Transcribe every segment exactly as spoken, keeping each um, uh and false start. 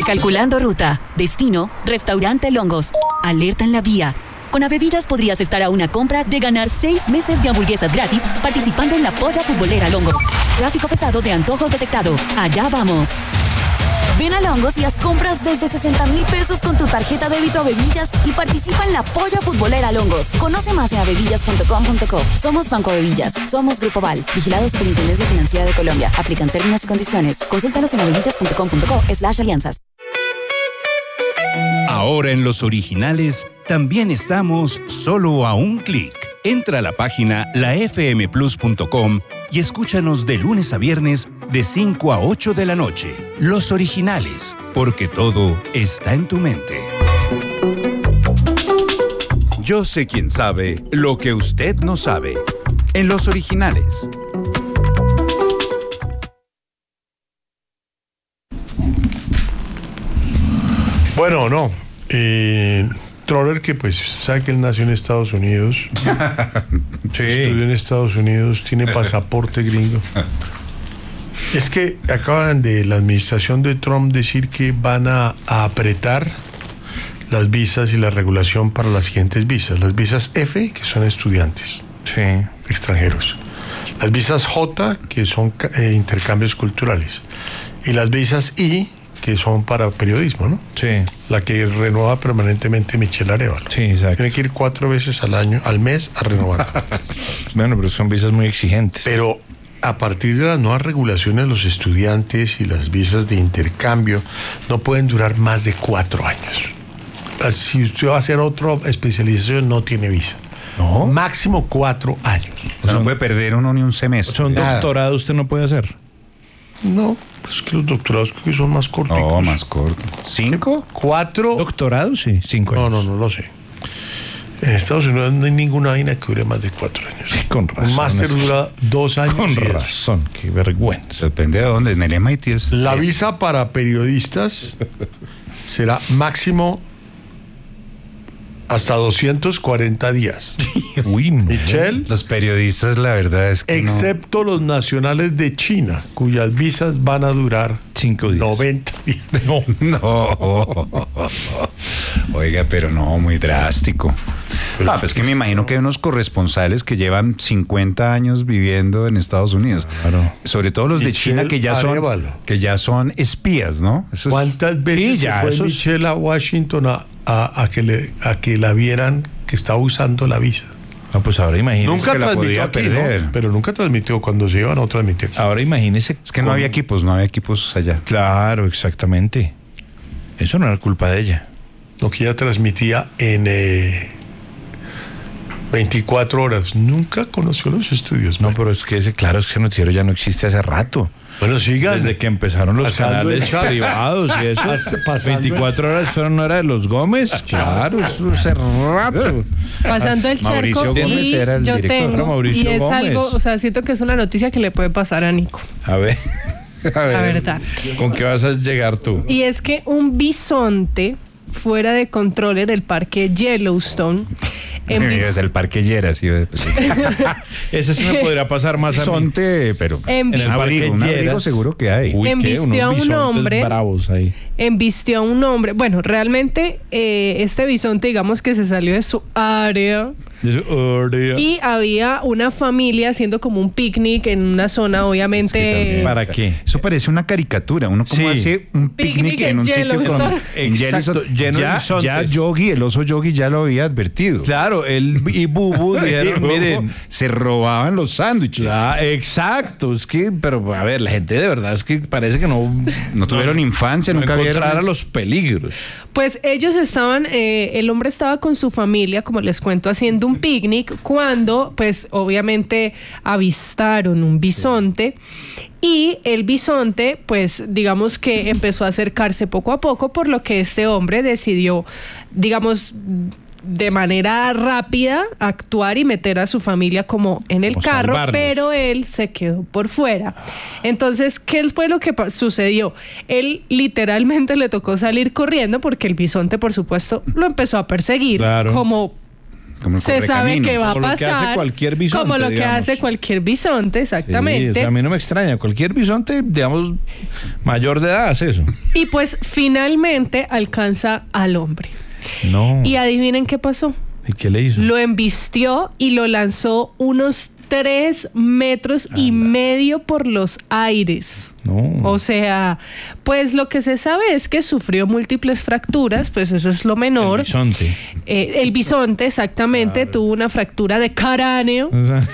Recalculando ruta. Destino, Restaurante Longos. Alerta en la vía. Con Avevillas podrías estar a una compra de ganar seis meses de hamburguesas gratis participando en la Polla Futbolera Longos. Tráfico pesado de antojos detectado. Allá vamos. Ven a Longos y haz compras desde sesenta mil pesos con tu tarjeta débito Avevillas y participa en la Polla Futbolera Longos. Conoce más en avevillas punto com punto co. Somos Banco Avevillas. Somos Grupo Val. Vigilado Superintendencia Financiera de Colombia. Aplican términos y condiciones. Consúltalos en avevillas punto com punto co slash alianzas. Ahora en Los Originales también estamos solo a un clic. Entra a la página la f m plus punto com y escúchanos de lunes a viernes de cinco a ocho de la noche. Los Originales, porque todo está en tu mente. Yo sé quién sabe lo que usted no sabe. En Los Originales. Bueno, no. Eh, Troller, que pues sabe que él nació en Estados Unidos. Sí. Estudió en Estados Unidos, tiene pasaporte gringo. Es que acaban de la administración de Trump decir que van a, a apretar las visas y la regulación para las siguientes visas. Las visas F, que son estudiantes, sí, extranjeros. Las visas J, que son eh, intercambios culturales. Y las visas I, que son para periodismo, ¿no? Sí. La que renueva permanentemente Michelle Arevalo. Sí, exacto. Tiene que ir cuatro veces al año, al mes, a renovar. Bueno, pero son visas muy exigentes. Pero a partir de las nuevas regulaciones, los estudiantes y las visas de intercambio no pueden durar más de cuatro años. Si usted va a hacer otra especialización, no tiene visa. No. Máximo cuatro años. O sea, no puede perder uno ni un semestre. O sea, un Nada. doctorado usted no puede hacer. No, pues que los doctorados creo que son más cortos. No, más cortos. ¿Cinco? ¿Cuatro? ¿Doctorados? Sí, cinco años. No, no, no lo sé. En Estados Unidos no hay ninguna vaina que dure más de cuatro años. Sí, con razón. Un máster dura dos años. Con razón, qué vergüenza. Depende de dónde. En el M I T es... La es... visa para periodistas será máximo hasta doscientos cuarenta días. Uy, no. Michelle. Los periodistas, la verdad es que excepto no. los nacionales de China, cuyas visas van a durar cinco días. noventa días. No. No. Oiga, pero no, muy drástico. Pero ah, pues es que me imagino que hay unos corresponsales que llevan cincuenta años viviendo en Estados Unidos. Claro. Sobre todo los Michelle de China que ya son Arevalo. que ya son espías, ¿no? Eso es... ¿Cuántas veces sí, ya, se fue esos... Michelle a Washington a A, a, que le, a que la vieran que estaba usando la visa? No, pues ahora imagínese. Nunca que transmitió la aquí, perder. ¿no? Pero nunca transmitió. Cuando se iba, no transmitió aquí. Ahora imagínese. Es que no con... había equipos, no había equipos allá. Claro, exactamente. Eso no era culpa de ella. Lo que ella transmitía en eh, veinticuatro horas. Nunca conoció los estudios. No, bueno. pero es que ese, claro, es que ese noticiero ya no existe hace rato. Bueno, sigan. Desde que empezaron los canales privados y eso. Pasando veinticuatro horas, ¿eso no era de los Gómez? Claro, eso hace rato. Pasando el charco. Mauricio Gómez y era el yo director. tengo, Mauricio y es Gómez. algo, o sea, siento que es una noticia que le puede pasar a Nico. A ver. A ver. La verdad. ¿Con qué vas a llegar tú? Y es que un bisonte fuera de control en el parque Yellowstone. En bis... Es el parque Llera, sí. Ese sí me podría pasar más a mí. Pero en, en el parque un abrigo seguro que hay. Uy, embistió a un hombre. Bravos ahí. Embistió a un hombre. Bueno, realmente eh, este bisonte, digamos que se salió de su área. De su área. Y había una familia haciendo como un picnic en una zona, es, obviamente. Es que ¿para qué? Eso parece una caricatura. Uno como sí. hace un picnic, picnic en, en un sitio con, en Exacto, lleno ya, de ya Yogi, el oso Yogi ya lo había advertido. Claro, él y Bubu dijeron, miren, se robaban los sándwiches. Ah, exacto, es que, pero a ver, la gente de verdad es que parece que no no tuvieron no, infancia, no nunca encontrar a los peligros. Pues ellos estaban, eh, el hombre estaba con su familia, como les cuento, haciendo un picnic cuando, pues, obviamente avistaron un bisonte. Sí. Y el bisonte, pues, digamos que empezó a acercarse poco a poco, por lo que este hombre decidió, digamos, de manera rápida actuar y meter a su familia como en el como carro, salvarlos. Pero él se quedó por fuera. Entonces, ¿qué fue lo que sucedió? Él literalmente le tocó salir corriendo porque el bisonte, por supuesto, lo empezó a perseguir, claro. como como el se sabe que va a Como lo que hace pasar. cualquier bisonte, como lo que digamos. hace cualquier bisonte, Sí, exactamente. o sea, a mí no me extraña. Cualquier bisonte, digamos, mayor de edad hace eso. Y pues finalmente alcanza al hombre. No. Y adivinen qué pasó. ¿Y qué le hizo? Lo embistió y lo lanzó unos tres metros y medio por los aires. No. O sea, pues lo que se sabe es que sufrió múltiples fracturas, pues eso es lo menor. El bisonte. Eh, el bisonte, exactamente, claro. Tuvo una fractura de cráneo. O sea...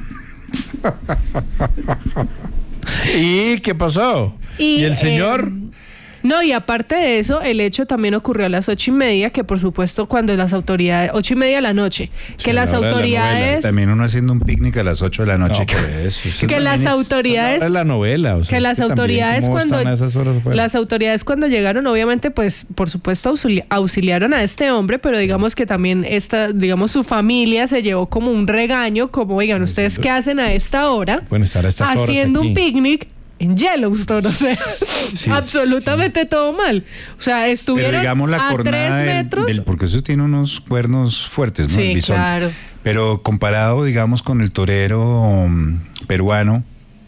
¿Y qué pasó? Y, ¿Y el señor? Eh, no, y aparte de eso, el hecho también ocurrió a las ocho y media, que por supuesto cuando las autoridades, ocho y media de la noche, sí, que las autoridades... También uno haciendo un picnic a las ocho de la noche. No, que, eso, es que las autoridades... Es la novela. O sea, que las es que autoridades cuando... Las autoridades cuando llegaron, obviamente, pues, por supuesto, auxili auxiliaron a este hombre, pero digamos que también esta, digamos, su familia se llevó como un regaño, como, oigan, ¿ustedes qué hacen a esta hora? Pueden estar a estas horas haciendo aquí. un picnic en Yellowstone, o sea, sí, absolutamente sí. todo mal. O sea, estuvieron pero digamos la a tres del, metros. Del, porque eso tiene unos cuernos fuertes, ¿no? Sí, el bisonte. claro. Pero comparado, digamos, con el torero um, peruano.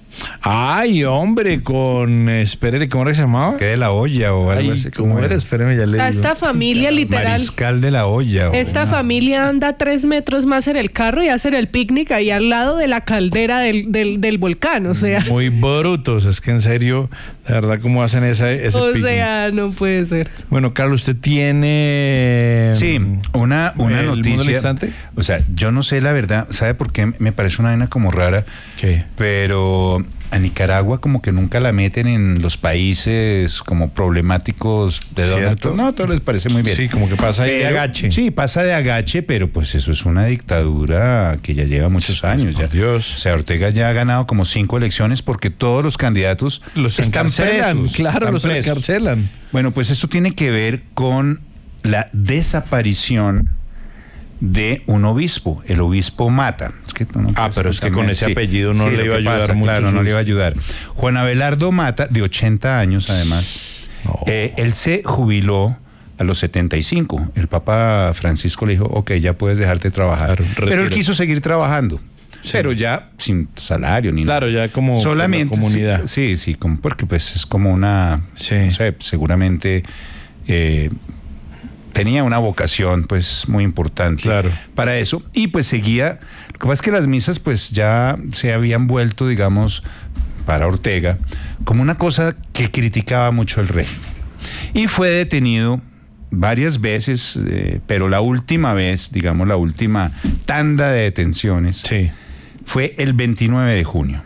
Ay, hombre, con... Espérate, ¿cómo era que se llamaba? ¿Qué de la olla o algo Ay, así? ¿Cómo era? Espérame, ya le O sea, digo. esta familia literal... Mariscal de la olla. Esta familia anda tres metros más en el carro y hacer el picnic ahí al lado de la caldera del, del, del volcán, o sea... Muy brutos, es que en serio, de verdad, ¿cómo hacen ese, ese O picnic? sea, no puede ser. Bueno, Carlos, ¿usted tiene... Sí, una, una el noticia... mundo al instante? O sea, yo no sé la verdad, ¿sabe por qué? Me parece una vaina como rara. ¿Qué? Pero a Nicaragua como que nunca la meten en los países como problemáticos de Donald Trump. No, todo les parece muy bien. Sí, como que pasa ahí pero, de agache. Sí, pasa de agache, pero pues eso es una dictadura que ya lleva muchos pues, años. Ya. Dios. O sea, Ortega ya ha ganado como cinco elecciones porque todos los candidatos los están presos. Claro, están los presos. encarcelan. Bueno, pues esto tiene que ver con la desaparición de un obispo, el obispo Mata. Es que no ah, pero es que con ese sí, apellido no sí, le iba a ayudar pasa, mucho. Claro, sus... no le iba a ayudar. Juan Abelardo Mata, de ochenta años además, no. eh, él se jubiló a los setenta y cinco. El Papa Francisco le dijo, ok, ya puedes dejarte trabajar. Claro, pero él quiso seguir trabajando. Sí. Pero ya sin salario ni claro, nada. Claro, ya como solamente como comunidad. Sí, sí, como, porque pues es como una, sí. no sé, seguramente eh, tenía una vocación pues muy importante claro. para eso y pues seguía. Lo que pasa es que las misas pues ya se habían vuelto, digamos, para Ortega como una cosa que criticaba mucho el régimen y fue detenido varias veces, eh, pero la última vez, digamos la última tanda de detenciones sí. fue el veintinueve de junio,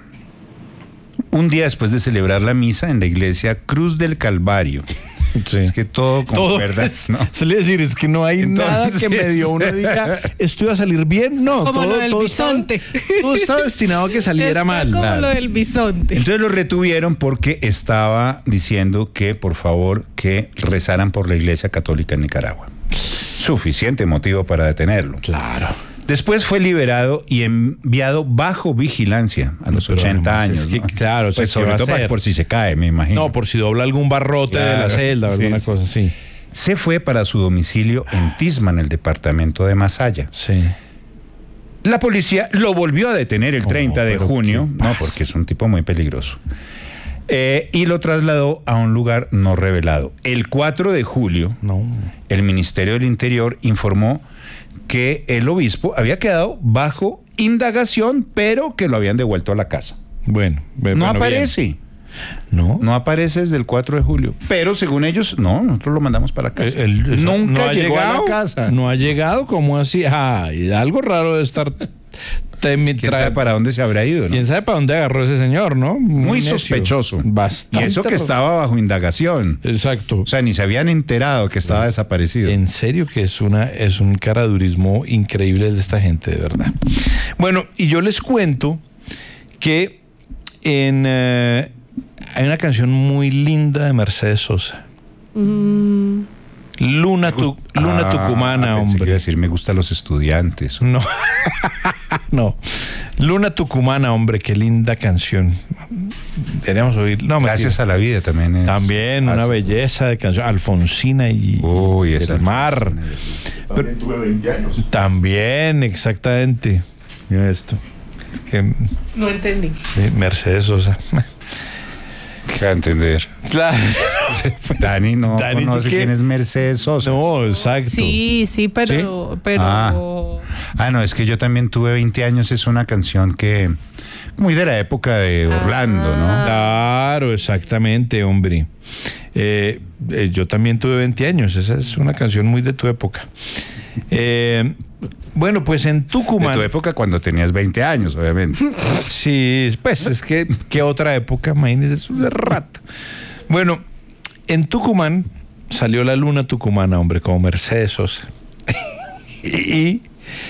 un día después de celebrar la misa en la iglesia Cruz del Calvario. Sí. Es que todo concuerda, es, ¿no? Se le decir, es que no hay Entonces, nada que medio uno diga, ¿esto iba a salir bien? No, como todo, lo del todo bisonte. Estaba, todo estaba destinado a que saliera Está mal. como claro. lo del bisonte. Entonces lo retuvieron porque estaba diciendo que, por favor, que rezaran por la Iglesia Católica en Nicaragua. Suficiente motivo para detenerlo. Claro. Después fue liberado y enviado bajo vigilancia a los Pero ochenta años. Es que, ¿no? claro, pues sobre todo para, por si se cae, me imagino. No, por si dobla algún barrote claro, de la celda o sí, alguna sí. cosa así. Se fue para su domicilio en Tisma, en el departamento de Masaya. Sí. La policía lo volvió a detener el treinta oh, de junio, no, porque es un tipo muy peligroso. Eh, y lo trasladó a un lugar no revelado. El cuatro de julio, no. el Ministerio del Interior informó que el obispo había quedado bajo indagación, pero que lo habían devuelto a la casa. Bueno, no bueno, aparece. Bien. No. No aparece desde el cuatro de julio. Pero según ellos, no, nosotros lo mandamos para casa. El, el, Nunca no ha llegó llegado, a la casa. No ha llegado, ¿cómo así? Ay, algo raro de estar. Te, ¿Quién trae, sabe para dónde se habrá ido? ¿no? ¿Quién sabe para dónde agarró ese señor, no? Muy, Muy sospechoso. Bastante. Y eso que estaba bajo indagación. Exacto. O sea, ni se habían enterado que estaba desaparecido. En serio que es una es un caradurismo increíble de esta gente, de verdad. Bueno, y yo les cuento que en uh, hay una canción muy linda de Mercedes Sosa. Mm. Luna, tu, Luna ah, Tucumana, hombre. Quiero decir, me gustan los estudiantes. No. No. Luna Tucumana, hombre, qué linda canción. Deberíamos oír. No, Gracias mentira. a la vida también es. También una Ah, belleza de canción. Alfonsina y Uy, el esa mar. También tuve veinte años. También, exactamente. Mira esto. Que, No entendí. eh, Mercedes Sosa. ¿Qué va a entender? Claro. Dani no Dani, conoce ¿qué? quién es Mercedes Sosa. No, exacto. Sí, sí, pero... ¿Sí? pero Ah. Ah, no, es que yo también tuve veinte años. Es una canción que... Muy de la época de Orlando, ¿no? Claro, exactamente, hombre. Eh, eh, yo también tuve veinte años. Esa es una canción muy de tu época. Eh, bueno, pues en De Tucumán. tu época cuando tenías veinte años, obviamente. Sí, pues es que, ¿qué otra época? Imagínese, eso de rato. Bueno, en Tucumán salió la luna tucumana, hombre, como Mercedes Sosa. Y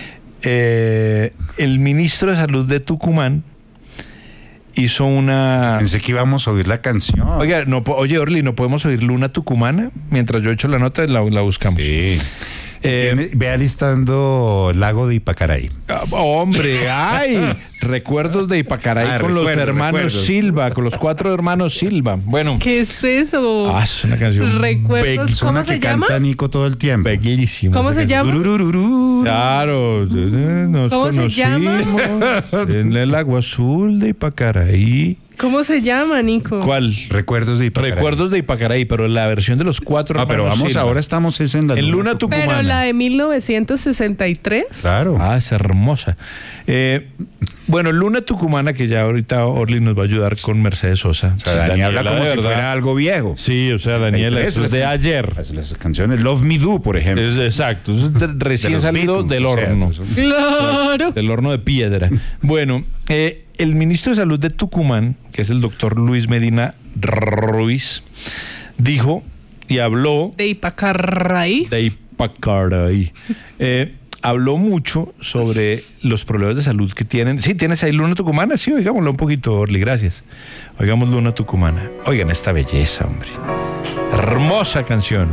eh, el ministro de Salud de Tucumán hizo una... Pensé que íbamos a oír la canción. Oiga, no, po- oye, Orly, ¿no podemos oír luna tucumana? Mientras yo echo la nota, la, la buscamos. Sí. Eh, Tiene- Ve alistando Lago de Ipacaraí. Ah, hombre, ay, recuerdos de Ipacaray Ah, con los recuerdos, hermanos recuerdos. Silva, con los cuatro hermanos Silva. Bueno, ¿Qué es eso? ah, es una canción Recuerdos, be- ¿cómo Una se que llama? canta Nico todo el tiempo. bellísima. ¿Cómo esa se canción. llama? Tururururú. Claro, eh, nos ¿Cómo se llama? conocimos en el agua azul de Ipacaraí. ¿Cómo se llama, Nico? ¿Cuál? Recuerdos de Ipacaraí. Recuerdos de Ipacaraí, pero la versión de los cuatro Ah, pero hermanos vamos, Silva. ahora estamos es en la En Luna Tucumana. Pero la de mil novecientos sesenta y tres. Claro. Ah, es hermosa. Eh, bueno, Luna Tucumana, que ya ahorita Orly nos va a ayudar con Mercedes Sosa. O sea, Dani habla como de si verdad. fuera algo viejo. Sí, o sea, Daniela, eso es de las- ayer. Las, las canciones Love Me Do, por ejemplo. Es- exacto, eso es de- De recién los salido Beatles, del o sea, horno. eso- Claro. Del horno de piedra. Bueno, eh, el ministro de Salud de Tucumán, que es el doctor Luis Medina Ruiz, dijo y habló De Ipacarraí. de Ipacaraí. Eh, habló mucho sobre los problemas de salud que tienen. Sí, tienes ahí Luna Tucumana, sí, oigámoslo un poquito, Orly, gracias. Oigamos Luna Tucumana. Oigan esta belleza, hombre. Hermosa canción.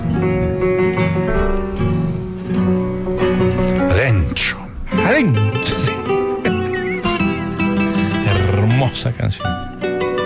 Adentro. Adentro. Sí. Hermosa canción.